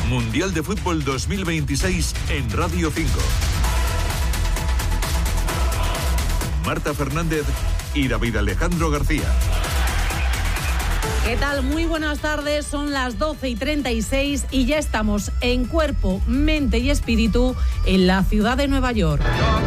Mundial de Fútbol 2026 en Radio 5. Marta Fernández y David Alejandro García. ¿Qué tal? Muy buenas tardes, son las 12:36 y ya estamos en cuerpo, mente y espíritu en la ciudad de Nueva York.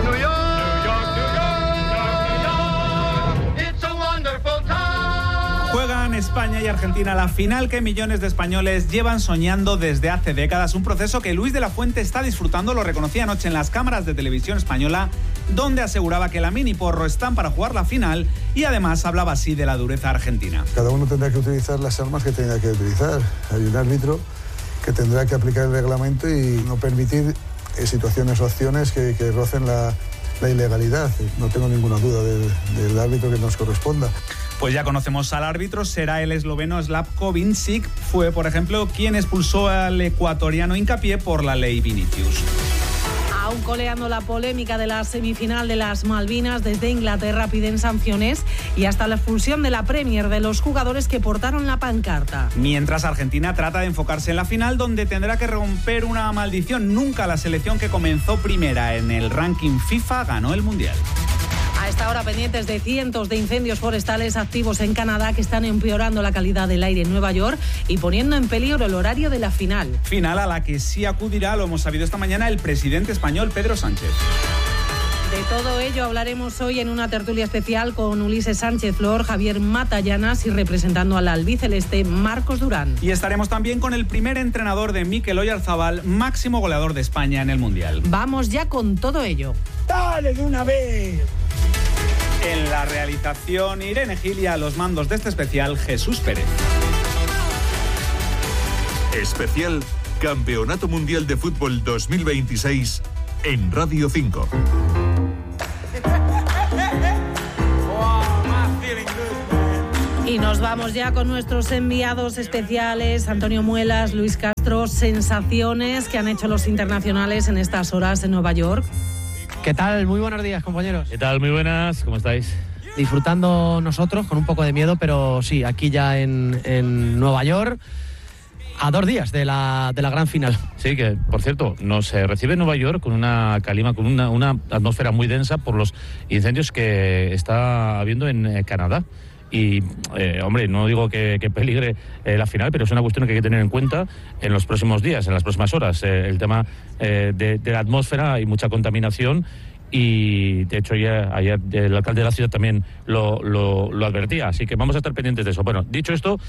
Juegan España y Argentina la final que millones de españoles llevan soñando desde hace décadas. Un proceso que Luis de la Fuente está disfrutando, lo reconocía anoche en las cámaras de televisión española, donde aseguraba que Lamine y Porro están para jugar la final y además hablaba así de la dureza argentina. Cada uno tendrá que utilizar las armas que tenga que utilizar. Hay un árbitro que tendrá que aplicar el reglamento y no permitir situaciones o acciones que rocen la ilegalidad. No tengo ninguna duda del árbitro que nos corresponda. Pues ya conocemos al árbitro, será el esloveno Slavko Vincic. Fue, por ejemplo, quien expulsó al ecuatoriano Hincapié por la ley Vinicius. Aún coleando la polémica de la semifinal de las Malvinas, desde Inglaterra piden sanciones y hasta la expulsión de la Premier de los jugadores que portaron la pancarta. Mientras Argentina trata de enfocarse en la final, donde tendrá que romper una maldición. Nunca la selección que comenzó primera en el ranking FIFA ganó el Mundial. A esta hora pendientes de cientos de incendios forestales activos en Canadá que están empeorando la calidad del aire en Nueva York y poniendo en peligro el horario de la final. Final a la que sí acudirá, lo hemos sabido esta mañana, el presidente español Pedro Sánchez. De todo ello hablaremos hoy en una tertulia especial con Ulises Sánchez Flor, Javier Matallanas y representando al albiceleste Marcos Durán. Y estaremos también con el primer entrenador de Mikel Oyarzabal, máximo goleador de España en el Mundial. Vamos ya con todo ello. ¡Dale de una vez! En la realización, Irene Gil, y a los mandos de este especial, Jesús Pérez. Especial Campeonato Mundial de Fútbol 2026 en Radio 5. Y nos vamos ya con nuestros enviados especiales, Antonio Muelas, Luis Castro. Sensaciones que han hecho los internacionales en estas horas en Nueva York. ¿Qué tal? Muy buenos días, compañeros. ¿Qué tal? Muy buenas, ¿cómo estáis? Disfrutando nosotros, con un poco de miedo, pero sí, aquí ya en Nueva York, a 2 días de la gran final. Sí, que por cierto, nos recibe Nueva York con una calima, con una atmósfera muy densa por los incendios que está habiendo en Canadá. Y, hombre, no digo que peligre la final, pero es una cuestión que hay que tener en cuenta en los próximos días, en las próximas horas. El tema de la atmósfera, hay mucha contaminación y, de hecho, ayer el alcalde de la ciudad también lo advertía. Así que vamos a estar pendientes de eso. Bueno, dicho esto,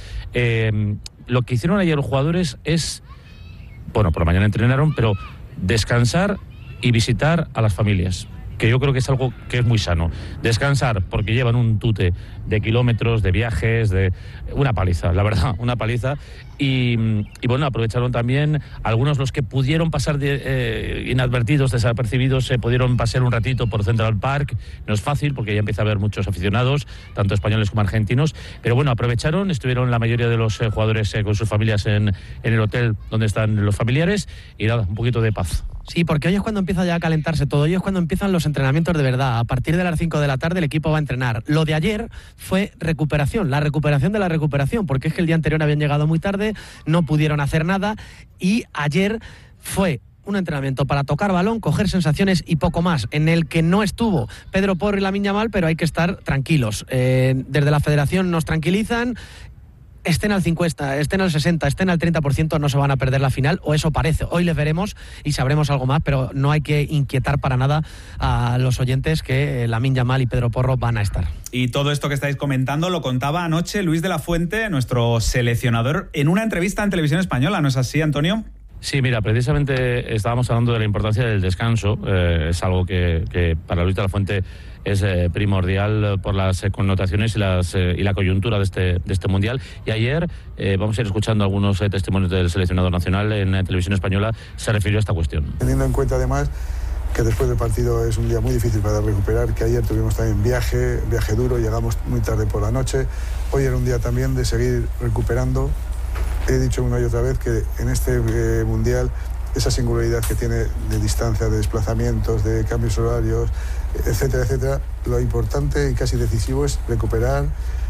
lo que hicieron ayer los jugadores es, bueno, por la mañana entrenaron, pero descansar y visitar a las familias, que yo creo que es algo que es muy sano. Descansar, porque llevan un tute de kilómetros, de viajes, de una paliza, la verdad, una paliza. Y bueno, aprovecharon también algunos, los que pudieron pasar inadvertidos, desapercibidos, pudieron pasar un ratito por Central Park. No es fácil porque ya empieza a haber muchos aficionados, tanto españoles como argentinos, pero bueno, aprovecharon, estuvieron la mayoría de los jugadores con sus familias en el hotel donde están los familiares, y nada, un poquito de paz. Sí, porque hoy es cuando empieza ya a calentarse todo, hoy es cuando empiezan los entrenamientos de verdad. A partir de las 5 de la tarde el equipo va a entrenar. Lo de ayer fue recuperación, la recuperación de la recuperación, porque es que el día anterior habían llegado muy tarde, no pudieron hacer nada, y ayer fue un entrenamiento para tocar balón, coger sensaciones y poco más, en el que no estuvo Pedro Porro y Lamine Yamal, pero hay que estar tranquilos. Desde la federación nos tranquilizan. Estén al 50, estén al 60, estén al 30%, no se van a perder la final, o eso parece. Hoy les veremos y sabremos algo más, pero no hay que inquietar para nada a los oyentes, que Lamine Yamal y Pedro Porro van a estar. Y todo esto que estáis comentando lo contaba anoche Luis de la Fuente, nuestro seleccionador, en una entrevista en Televisión Española, ¿no es así, Antonio? Sí, mira, precisamente estábamos hablando de la importancia del descanso. Es algo que para Luis de la Fuente es primordial por las connotaciones y la coyuntura de este Mundial. Y ayer, vamos a ir escuchando algunos testimonios del seleccionador nacional en Televisión Española, se refirió a esta cuestión. Teniendo en cuenta además que después del partido es un día muy difícil para recuperar, que ayer tuvimos también viaje duro, llegamos muy tarde por la noche. Hoy era un día también de seguir recuperando. He dicho una y otra vez que en este Mundial, esa singularidad que tiene de distancia, de desplazamientos, de cambios horarios, etcétera, etcétera, lo importante y casi decisivo es recuperar,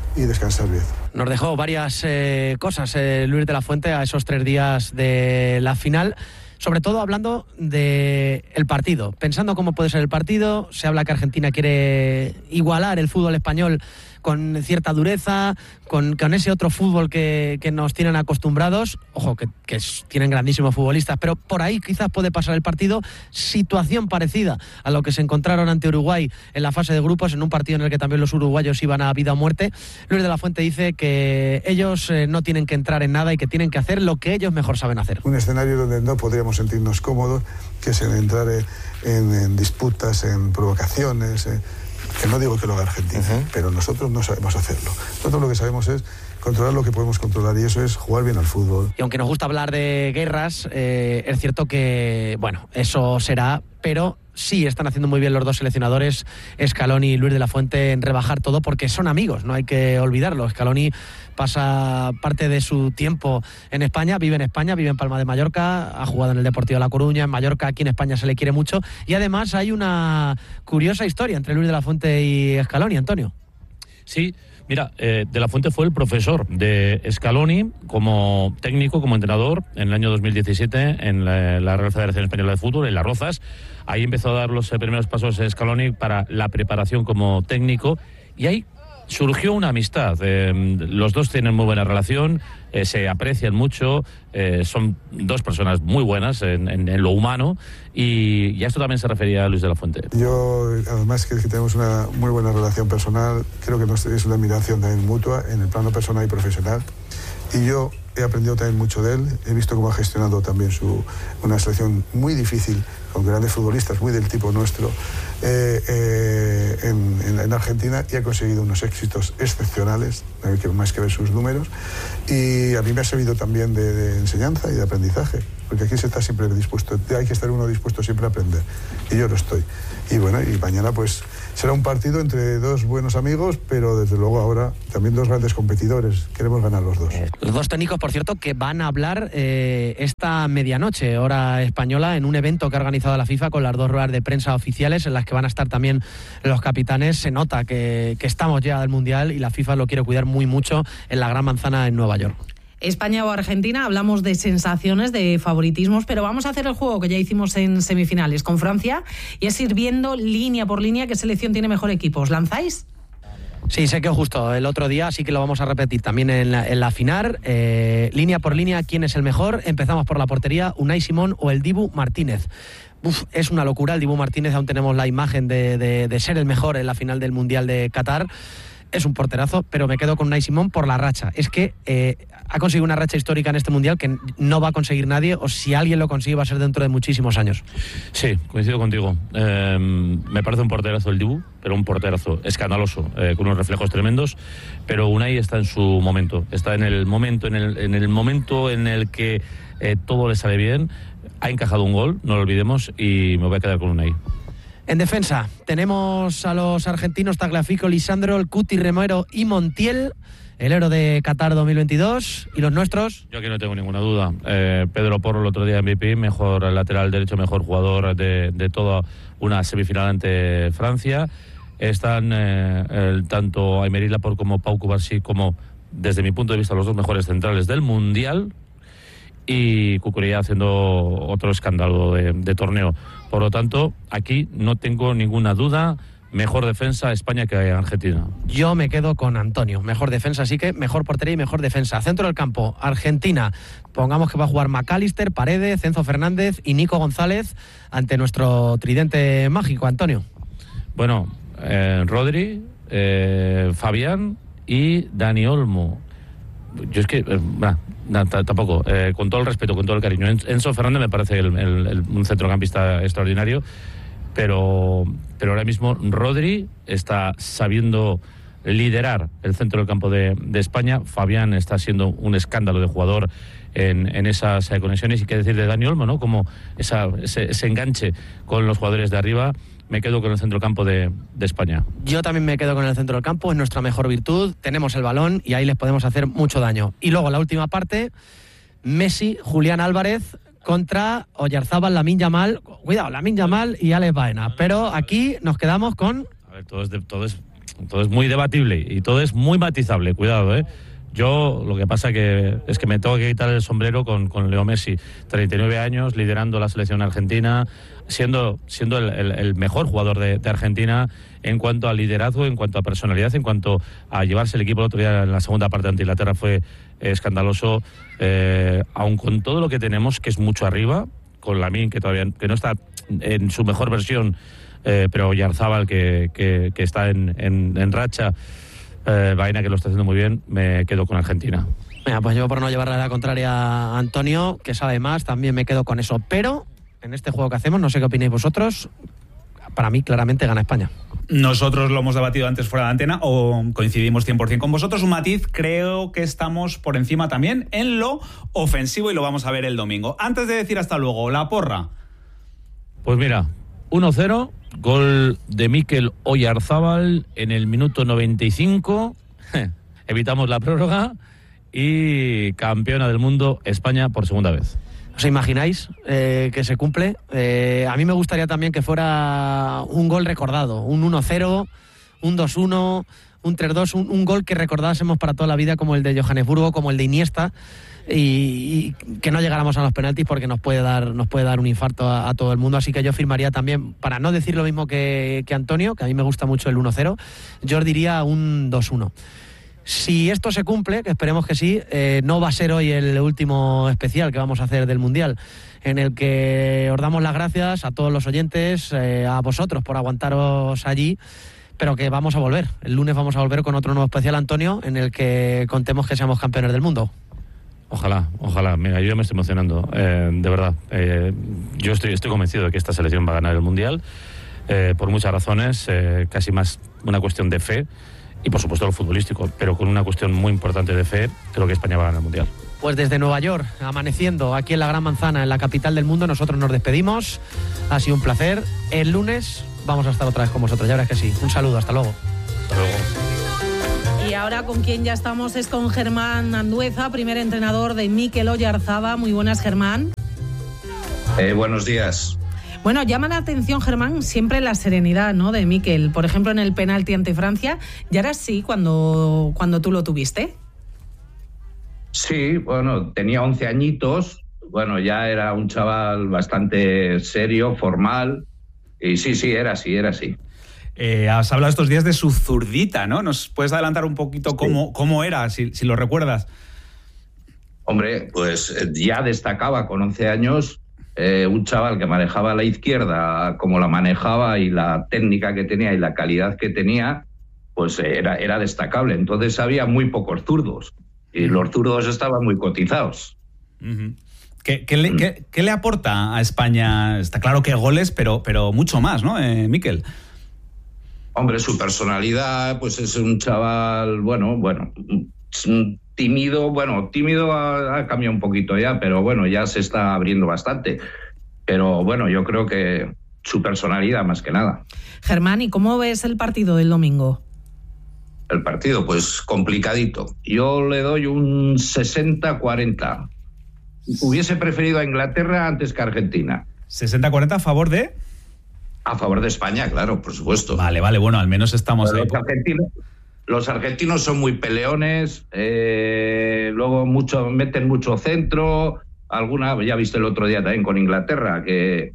y descansar bien. Nos dejó varias cosas Luis de la Fuente a esos 3 días de la final. Sobre todo hablando del partido, pensando cómo puede ser el partido. Se habla que Argentina quiere igualar el fútbol español con cierta dureza, con ese otro fútbol que nos tienen acostumbrados. Ojo, que tienen grandísimos futbolistas, pero por ahí quizás puede pasar el partido. Situación parecida a lo que se encontraron ante Uruguay en la fase de grupos, en un partido en el que también los uruguayos iban a vida o muerte. Luis de la Fuente dice que ellos no tienen que entrar en nada y que tienen que hacer lo que ellos mejor saben hacer. Un escenario donde no podríamos sentirnos cómodos, que es en entrar en disputas, en provocaciones, que no digo que lo haga Argentina, pero nosotros no sabemos hacerlo. Nosotros lo que sabemos es controlar lo que podemos controlar, y eso es jugar bien al fútbol. Y aunque nos gusta hablar de guerras, es cierto que, bueno, eso será, pero sí están haciendo muy bien los dos seleccionadores, Scaloni y Luis de la Fuente, en rebajar todo, porque son amigos, no hay que olvidarlo. Scaloni pasa parte de su tiempo en España, vive en Palma de Mallorca, ha jugado en el Deportivo de La Coruña, en Mallorca, aquí en España se le quiere mucho, y además hay una curiosa historia entre Luis de la Fuente y Scaloni, Antonio. Sí, mira, De la Fuente fue el profesor de Scaloni como técnico, como entrenador, en el año 2017 en la Real Federación Española de Fútbol, en Las Rozas. Ahí empezó a dar los primeros pasos Scaloni para la preparación como técnico, y ahí surgió una amistad. Los dos tienen muy buena relación, se aprecian mucho, son dos personas muy buenas en lo humano, y a esto también se refería a Luis de la Fuente. Yo, además que tenemos una muy buena relación personal, creo que es una admiración también mutua en el plano personal y profesional, y yo he aprendido también mucho de él. He visto cómo ha gestionado también una selección muy difícil, con grandes futbolistas, muy del tipo nuestro, en Argentina, y ha conseguido unos éxitos excepcionales, no hay más que ver sus números, y a mí me ha servido también de enseñanza y de aprendizaje, porque aquí se está siempre dispuesto, hay que estar uno dispuesto siempre a aprender, y yo lo estoy. Y bueno, y mañana pues será un partido entre dos buenos amigos, pero desde luego ahora también dos grandes competidores. Queremos ganar los dos. Los dos técnicos, por cierto, que van a hablar esta medianoche, hora española, en un evento que ha organizado la FIFA con las 2 ruedas de prensa oficiales, en las que van a estar también los capitanes. Se nota que estamos ya del Mundial y la FIFA lo quiere cuidar muy mucho en la Gran Manzana en Nueva York. España o Argentina, hablamos de sensaciones, de favoritismos, pero vamos a hacer el juego que ya hicimos en semifinales con Francia, y es ir viendo línea por línea qué selección tiene mejor equipo. ¿Os lanzáis? Sí, sé que justo el otro día, así que lo vamos a repetir también en la final. Línea por línea, ¿quién es el mejor? Empezamos por la portería, Unai Simón o el Dibu Martínez. Es una locura, el Dibu Martínez, aún tenemos la imagen de ser el mejor en la final del Mundial de Qatar. Es un porterazo, pero me quedo con Unai Simón por la racha. Es que ha conseguido una racha histórica en este Mundial que no va a conseguir nadie, o si alguien lo consigue va a ser dentro de muchísimos años. Sí, coincido contigo. Me parece un porterazo el Dibu, pero un porterazo escandaloso, con unos reflejos tremendos, pero Unai está en su momento. Está en el momento en el que todo le sale bien. Ha encajado un gol, no lo olvidemos, y me voy a quedar con Unai. En defensa tenemos a los argentinos Tagliafico, Lisandro, el Cuti, Romero y Montiel, el héroe de Qatar 2022. ¿Y los nuestros? Yo aquí no tengo ninguna duda. Pedro Porro, el otro día MVP, mejor lateral derecho, mejor jugador de toda una semifinal ante Francia. Están tanto Aymeric Laporte como Pau Cubarsí, como desde mi punto de vista los dos mejores centrales del Mundial, y Cucurella haciendo otro escándalo de torneo. Por lo tanto, aquí no tengo ninguna duda. Mejor defensa España que Argentina. Yo me quedo con Antonio. Mejor defensa, así que mejor portería y mejor defensa. Centro del campo, Argentina. Pongamos que va a jugar McAllister, Paredes, Enzo Fernández y Nico González ante nuestro tridente mágico, Antonio. Bueno, Rodri, Fabián y Dani Olmo. Yo es que, tampoco, con todo el respeto, con todo el cariño, Enzo Fernández me parece un centrocampista extraordinario, pero ahora mismo Rodri está sabiendo liderar el centro del campo de España. Fabián está siendo un escándalo de jugador en esas conexiones, y qué decir de Dani Olmo, ¿no? Como ese enganche con los jugadores de arriba. Me quedo con el centrocampo de España. Yo también me quedo con el centro del campo, es nuestra mejor virtud, tenemos el balón y ahí les podemos hacer mucho daño. Y luego la última parte, Messi, Julián Álvarez contra Oyarzábal, Lamine Yamal. Cuidado, Lamine Yamal y Alex Baena. Pero aquí nos quedamos con... A ver, todo es Todo es muy debatible y todo es muy matizable, cuidado, ¿eh? Yo lo que pasa es que me tengo que quitar el sombrero con Leo Messi, 39 años, liderando la selección argentina, siendo el mejor jugador de Argentina en cuanto a liderazgo, en cuanto a personalidad, en cuanto a llevarse el equipo el otro día en la segunda parte ante Inglaterra fue escandaloso, aun con todo lo que tenemos, que es mucho arriba, con Lamine, que todavía que no está en su mejor versión, pero Oyarzábal, que está en racha, Baena, que lo está haciendo muy bien, me quedo con Argentina. Mira, pues yo, por no llevarle la contraria a Antonio, que sabe más, también me quedo con eso. Pero en este juego que hacemos, no sé qué opináis vosotros, para mí claramente gana España. Nosotros lo hemos debatido antes fuera de antena, o coincidimos 100% con vosotros. Un matiz, creo que estamos por encima también en lo ofensivo, y lo vamos a ver el domingo. Antes de decir hasta luego, la porra. Pues mira, 1-0, gol de Mikel Oyarzábal en el minuto 95, evitamos la prórroga, y campeona del mundo España por segunda vez. ¿Os imagináis que se cumple? A mí me gustaría también que fuera un gol recordado, un 1-0, un 2-1, un 3-2, un gol que recordásemos para toda la vida, como el de Johannesburgo, como el de Iniesta, y que no llegáramos a los penaltis, porque nos puede dar un infarto a todo el mundo. Así que yo firmaría también, para no decir lo mismo que Antonio, que a mí me gusta mucho el 1-0, yo os diría un 2-1. Si esto se cumple, que esperemos que sí, no va a ser hoy el último especial que vamos a hacer del Mundial, en el que os damos las gracias a todos los oyentes, a vosotros por aguantaros allí, pero que vamos a volver. El lunes vamos a volver con otro nuevo especial, Antonio, en el que contemos que seamos campeones del mundo. Ojalá. Mira, yo ya me estoy emocionando, de verdad. Yo estoy convencido de que esta selección va a ganar el Mundial, por muchas razones, casi más una cuestión de fe, y por supuesto lo futbolístico, pero con una cuestión muy importante de fe, creo que España va a ganar el Mundial. Pues desde Nueva York, amaneciendo aquí en la Gran Manzana, en la capital del mundo, nosotros nos despedimos. Ha sido un placer. El lunes vamos a estar otra vez con vosotros, ya verás que sí. Un saludo, hasta luego. Hasta luego. Y ahora con quien ya estamos es con Germán Andueza, primer entrenador de Mikel Oyarzábal. Muy buenas, Germán. Buenos días. Bueno, llama la atención, Germán, siempre la serenidad, ¿no?, de Mikel. Por ejemplo, en el penalti ante Francia, ¿ya era así cuando tú lo tuviste? Sí, bueno, tenía 11 añitos, bueno, ya era un chaval bastante serio, formal, y sí, era así. Has hablado estos días de su zurdita, ¿no? ¿Nos puedes adelantar un poquito cómo era, si lo recuerdas? Hombre, pues ya destacaba con 11 años, un chaval que manejaba la izquierda como la manejaba, y la técnica que tenía y la calidad que tenía, pues era destacable. Entonces había muy pocos zurdos, y los zurdos estaban muy cotizados. Uh-huh. ¿Qué le aporta a España? Está claro que goles, pero mucho más, ¿no, Mikel? Hombre, su personalidad, pues es un chaval, bueno, tímido ha cambiado un poquito ya, pero bueno, ya se está abriendo bastante. Pero bueno, yo creo que su personalidad más que nada. Germán, ¿y cómo ves el partido del domingo? El partido, pues complicadito. Yo le doy un 60-40. Hubiese preferido a Inglaterra antes que a Argentina. ¿60-40 a favor de...? A favor de España, claro, por supuesto. Vale, bueno, al menos estamos ahí. Los argentinos son muy peleones, luego meten mucho centro, ya viste el otro día también con Inglaterra, que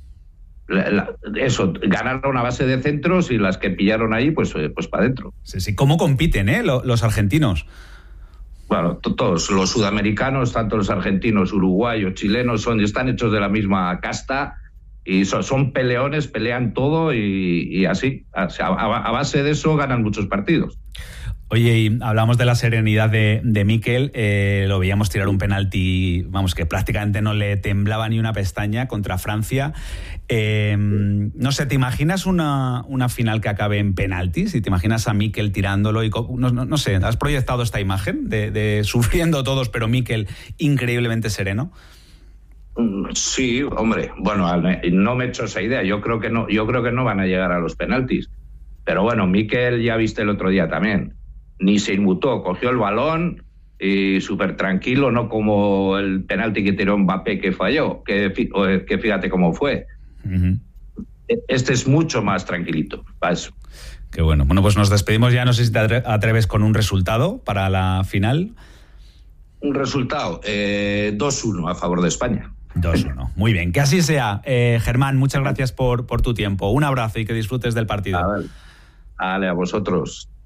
ganaron a base de centros, y las que pillaron ahí, pues para adentro. Sí, ¿cómo compiten, los argentinos? Bueno, todos los sudamericanos, tanto los argentinos, uruguayos, chilenos, están hechos de la misma casta, y son peleones, pelean todo, y así, a base de eso ganan muchos partidos. Oye, y hablamos de la serenidad de Mikel, lo veíamos tirar un penalti, vamos, que prácticamente no le temblaba ni una pestaña contra Francia. No sé, ¿te imaginas una final que acabe en penaltis? ¿Y te imaginas a Mikel tirándolo? Y no sé, ¿has proyectado esta imagen de sufriendo todos, pero Mikel increíblemente sereno? Sí, hombre, bueno, no me he hecho esa idea. Yo creo que no van a llegar a los penaltis. Pero bueno, Mikel, ya viste el otro día también, ni se inmutó, cogió el balón y súper tranquilo, no como el penalti que tiró Mbappé, que falló, que fíjate cómo fue. Uh-huh. Este es mucho más tranquilito, para eso. Qué bueno. Bueno, pues nos despedimos ya. No sé si te atreves con un resultado para la final. Un resultado, 2-1 a favor de España. 2-1. Muy bien, que así sea. Germán, muchas gracias por tu tiempo. Un abrazo y que disfrutes del partido. Vale, a vosotros.